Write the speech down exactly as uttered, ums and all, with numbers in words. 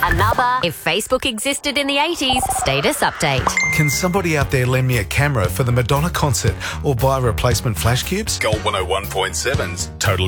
Another If Facebook Existed in the eighties status update. Can somebody out there lend me a camera for the Madonna concert or buy replacement flash cubes? Gold one oh one point seven's Totally